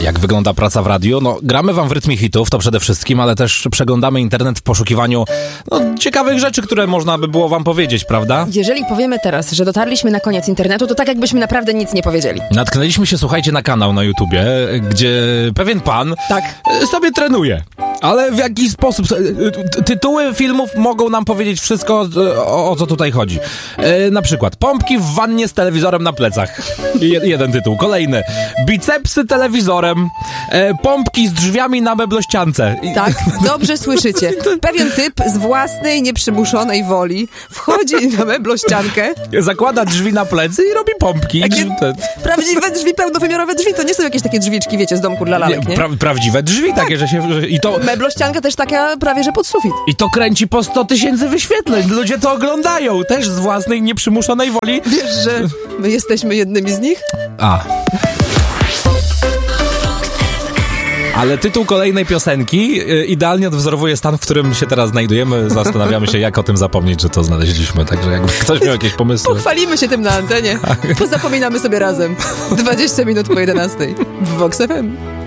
Jak wygląda praca w radiu? No, gramy wam w rytmie hitów, to przede wszystkim, ale też przeglądamy internet w poszukiwaniu ciekawych rzeczy, które można by było wam powiedzieć, prawda? Jeżeli powiemy teraz, że dotarliśmy na koniec internetu, to tak jakbyśmy naprawdę nic nie powiedzieli. Natknęliśmy się, słuchajcie, na kanał na YouTubie, gdzie pewien pan sobie trenuje. Ale w jaki sposób? Tytuły filmów mogą nam powiedzieć wszystko, o co tutaj chodzi. Na przykład pompki w wannie z telewizorem na plecach. Jeden tytuł. Kolejny. Bicepsy telewizorem. Pompki z drzwiami na meblościance. Tak, dobrze słyszycie. Pewien typ z własnej, nieprzymuszonej woli wchodzi na meblościankę. Zakłada drzwi na plecy i robi pompki. Prawdziwe drzwi, pełnowymiarowe drzwi. To nie są jakieś takie drzwiczki, wiecie, z domku dla lalek, nie? Prawdziwe drzwi, takie, że się... I to... Meblościanka też taka prawie, że pod sufit. I to kręci po 100 000 wyświetleń. Ludzie to oglądają. Też z własnej, nieprzymuszonej woli. Wiesz, że my jesteśmy jednymi z nich? Ale tytuł kolejnej piosenki idealnie odwzorowuje stan, w którym się teraz znajdujemy. Zastanawiamy się, jak o tym zapomnieć, że to znaleźliśmy. Także jakby ktoś miał jakieś pomysły. Pochwalimy się tym na antenie. Pozapominamy sobie razem. 20 minut po 11 w Vox FM.